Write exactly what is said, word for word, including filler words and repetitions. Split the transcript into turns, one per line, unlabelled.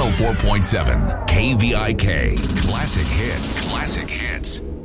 one oh four point seven K V I K. Classic hits. Classic hits.